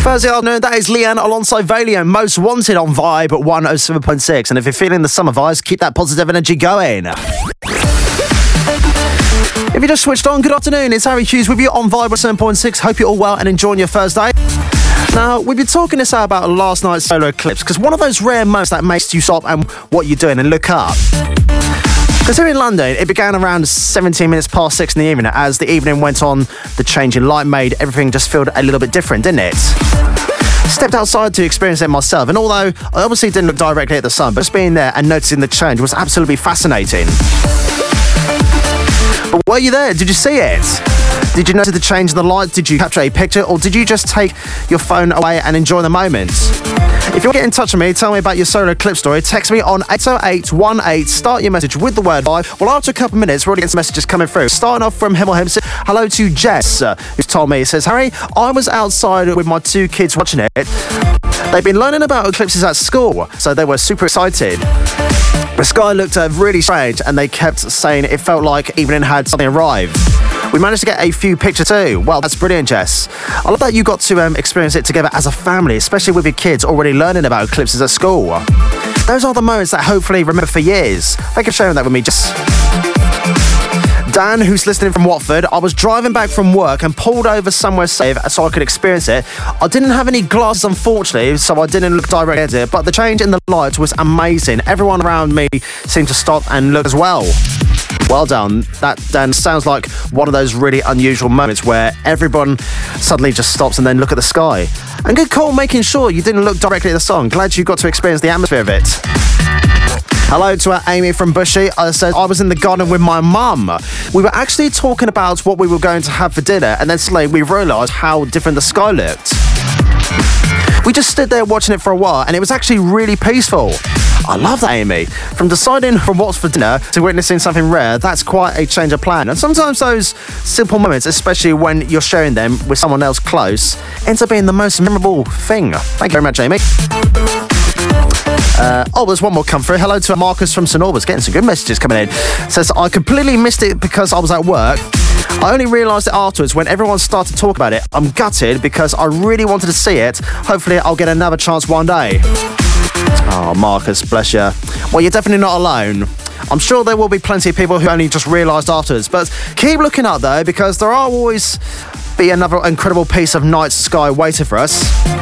Thursday afternoon, that is Leanne alongside Valiant, Most Wanted on Vibe 107.6. And if you're feeling the summer vibes, keep that positive energy going. If you just switched on, good afternoon. It's Harry Hughes with you on Vibe 107.6. Hope you're all well and enjoying your Thursday. Now, we've been talking this hour about last night's solar eclipse, because one of those rare moments that makes you stop and what you're doing and look up. Because here in London, it began around 17 minutes past 6 in the evening. As the evening went on, the change in light made everything just feel a little bit different, didn't it? Stepped outside to experience it myself, and although I obviously didn't look directly at the sun, but just being there and noticing the change was absolutely fascinating. But were you there? Did you see it? Did you notice the change in the light? Did you capture a picture, or did you just take your phone away and enjoy the moment? If you want to get in touch with me, tell me about your solar eclipse story, text me on 80818, start your message with the word Vibe. Well, after a couple of minutes, we're already getting some messages coming through. Starting off from Hemel Hempstead, hello to Jess, who's told me, it says, Harry, I was outside with my two kids watching it. They've been learning about eclipses at school, so they were super excited. The sky looked really strange, and they kept saying it felt like evening had suddenly arrived. We managed to get a few pictures too. Well, that's brilliant, Jess. I love that you got to experience it together as a family, especially with your kids already learning about eclipses at school. Those are the moments that hopefully remember for years. Thank you for sharing that with me, Jess. Dan, who's listening from Watford, I was driving back from work and pulled over somewhere safe so I could experience it. I didn't have any glasses, unfortunately, so I didn't look directly at it, but the change in the light was amazing. Everyone around me seemed to stop and look as well. Well done. That then sounds like one of those really unusual moments where everyone suddenly just stops and then look at the sky. And good call making sure you didn't look directly at the sun. Glad you got to experience the atmosphere of it. Hello to Amy from Bushy. I said I was in the garden with my mum. We were actually talking about what we were going to have for dinner, and then suddenly we realised how different the sky looked. We just stood there watching it for a while, and it was actually really peaceful. I love that, Amy. From deciding from what's for dinner to witnessing something rare, that's quite a change of plan. And sometimes those simple moments, especially when you're sharing them with someone else close, ends up being the most memorable thing. Thank you very much, Amy. There's one more come through. Hello to Marcus from St Albans. Getting some good messages coming in. Says, I completely missed it because I was at work. I only realised it afterwards when everyone started to talk about it. I'm gutted because I really wanted to see it. Hopefully I'll get another chance one day. Oh, Marcus, bless you. Well, you're definitely not alone. I'm sure there will be plenty of people who only just realised afterwards. But keep looking up, though, because there are always be another incredible piece of night sky waiting for us.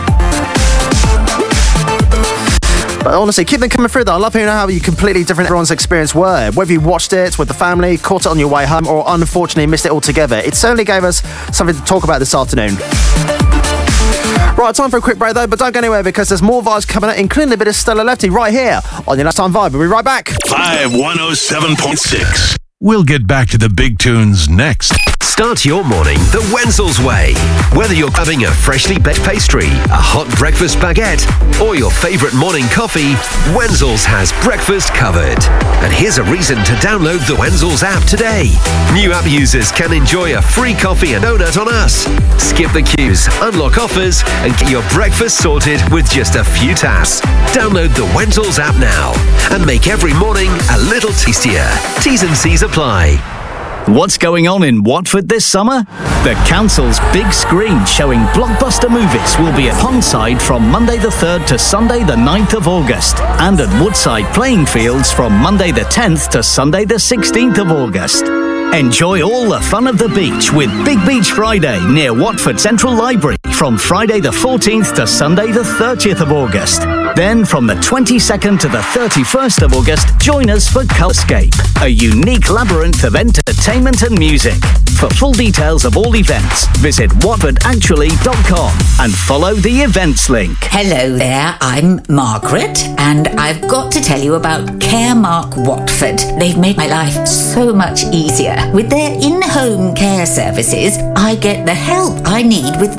But honestly, keep them coming through, though. I love hearing how completely different everyone's experience were. Whether you watched it with the family, caught it on your way home, or unfortunately missed it altogether, it certainly gave us something to talk about this afternoon. Right, time for a quick break, though, but don't go anywhere because there's more vibes coming out, including a bit of Stella Lefty right here on your Last Time Vibe. We'll be right back. Vibe 107.6. We'll get back to the big tunes next. Start your morning the Wenzel's way. Whether you're having a freshly baked pastry, a hot breakfast baguette, or your favourite morning coffee, Wenzel's has breakfast covered. And here's a reason to download the Wenzel's app today. New app users can enjoy a free coffee and donut on us. Skip the queues, unlock offers, and get your breakfast sorted with just a few taps. Download the Wenzel's app now and make every morning a little tastier. T's and C's apply. What's going on in Watford this summer? The council's big screen showing blockbuster movies will be at Pondside from Monday the 3rd to Sunday the 9th of August, and at Woodside Playing Fields from Monday the 10th to Sunday the 16th of August. Enjoy all the fun of the beach with Big Beach Friday near Watford Central Library from Friday the 14th to Sunday the 30th of August. Then from the 22nd to the 31st of August, join us for Colorscape, a unique labyrinth of entertainment and music. For full details of all events, visit watfordactually.com and follow the events link. Hello there, I'm Margaret, and I've got to tell you about Caremark Watford. They've made my life so much easier. With their in-home care services, I get the help I need with